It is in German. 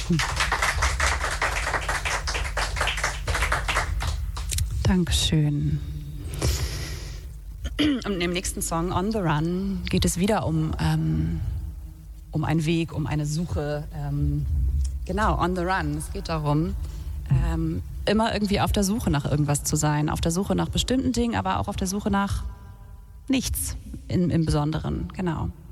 Dankeschön. Und im nächsten Song, On the Run, geht es wieder um einen Weg, um eine Suche. Genau, On the Run. Es geht darum, immer irgendwie auf der Suche nach irgendwas zu sein. Auf der Suche nach bestimmten Dingen, aber auch auf der Suche nach nichts im Besonderen. Genau.